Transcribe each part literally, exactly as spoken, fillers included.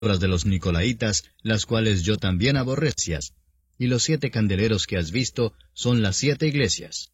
obras de los Nicolaitas, las cuales yo también aborrecías, y los siete candeleros que has visto son las siete iglesias,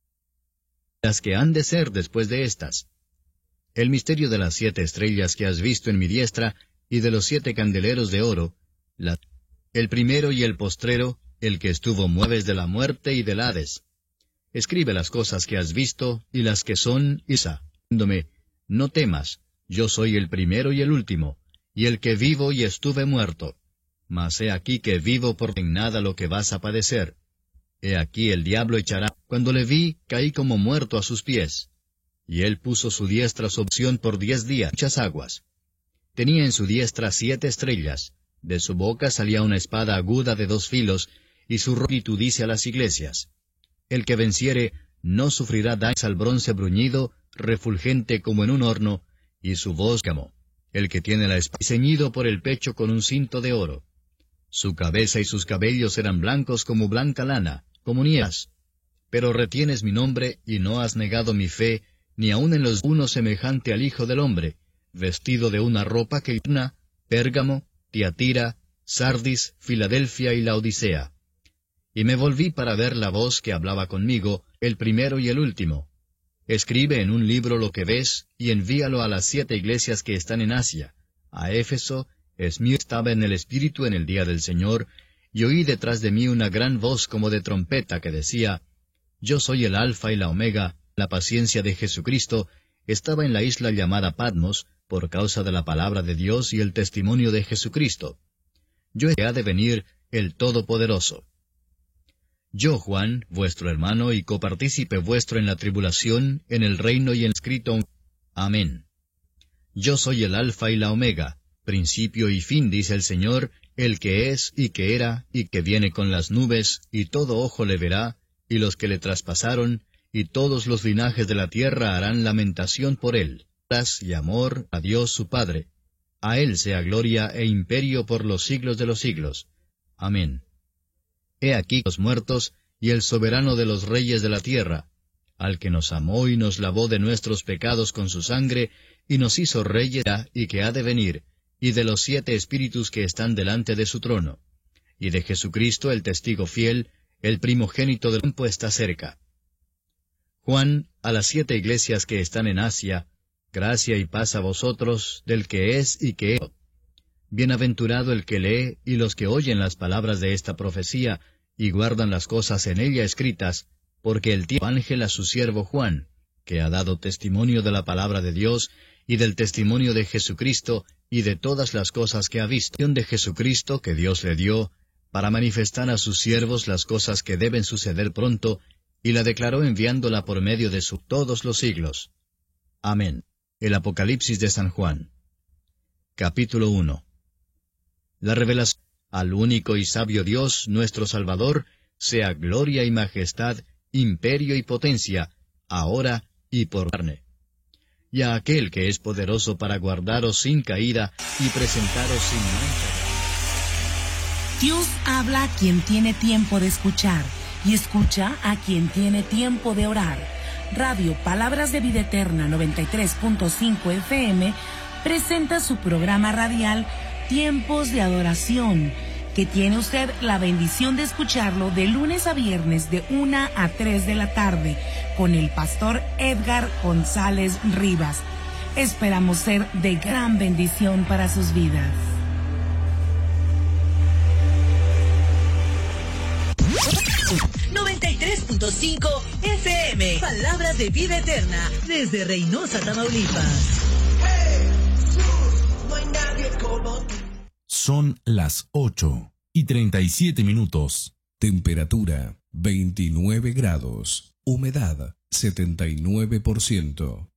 las que han de ser después de estas. El misterio de las siete estrellas que has visto en mi diestra, y de los siete candeleros de oro, la, el primero y el postrero, el que estuvo mueves de la muerte y del Hades. Escribe las cosas que has visto, y las que son, y diciéndome, no temas, yo soy el primero y el último, y el que vivo y estuve muerto. Mas he aquí que vivo por en nada lo que vas a padecer. He aquí el diablo echará. Cuando le vi, caí como muerto a sus pies. Y él puso su diestra su opción por diez días, muchas aguas. Tenía en su diestra siete estrellas, de su boca salía una espada aguda de dos filos, y su espíritu dice a las iglesias, el que venciere no sufrirá daños al bronce bruñido, refulgente como en un horno, y su voz como el que tiene la espada ceñido por el pecho con un cinto de oro. Su cabeza y sus cabellos eran blancos como blanca lana, como nieves. Pero retienes mi nombre y no has negado mi fe, ni aun en los uno semejante al Hijo del Hombre, vestido de una ropa que una, Pérgamo, Tiatira, Sardis, Filadelfia y la Odisea. Y me volví para ver la voz que hablaba conmigo, el primero y el último. Escribe en un libro lo que ves, y envíalo a las siete iglesias que están en Asia. A Éfeso, Esmirna estaba en el Espíritu en el día del Señor, y oí detrás de mí una gran voz como de trompeta que decía, Yo soy el Alfa y la Omega, la paciencia de Jesucristo, estaba en la isla llamada Patmos, por causa de la palabra de Dios y el testimonio de Jesucristo. Yo he de venir el Todopoderoso. Yo, Juan, vuestro hermano y copartícipe vuestro en la tribulación, en el reino y en el escrito. Amén. Yo soy el Alfa y la Omega, principio y fin, dice el Señor, el que es y que era y que viene con las nubes, y todo ojo le verá, y los que le traspasaron, y todos los linajes de la tierra harán lamentación por él. Paz y amor a Dios su Padre. A él sea gloria e imperio por los siglos de los siglos. Amén. He aquí los muertos, y el soberano de los reyes de la tierra, al que nos amó y nos lavó de nuestros pecados con su sangre, y nos hizo reyes, y que ha de venir, y de los siete espíritus que están delante de su trono, y de Jesucristo el testigo fiel, el primogénito del tiempo está cerca. Juan, a las siete iglesias que están en Asia, gracia y paz a vosotros, del que es y que es. Bienaventurado el que lee y los que oyen las palabras de esta profecía, y guardan las cosas en ella escritas, porque el tiempo ángel a su siervo Juan, que ha dado testimonio de la palabra de Dios, y del testimonio de Jesucristo, y de todas las cosas que ha visto, de Jesucristo que Dios le dio, para manifestar a sus siervos las cosas que deben suceder pronto, y la declaró enviándola por medio de su todos los siglos. Amén. El Apocalipsis de San Juan. Capítulo uno. La revelación al único y sabio Dios, nuestro Salvador, sea gloria y majestad, imperio y potencia, ahora y por carne. Y a aquel que es poderoso para guardaros sin caída y presentaros sin mancha. Dios habla a quien tiene tiempo de escuchar, y escucha a quien tiene tiempo de orar. Radio Palabras de Vida Eterna noventa y tres punto cinco F M presenta su programa radial Tiempos de Adoración, que tiene usted la bendición de escucharlo de lunes a viernes de una a tres de la tarde con el pastor Edgar González Rivas. Esperamos ser de gran bendición para sus vidas. noventa y tres punto cinco F M, Palabras de Vida Eterna, desde Reynosa, Tamaulipas. Son las ocho y treinta y siete minutos. Temperatura veintinueve grados. Humedad setenta y nueve por ciento.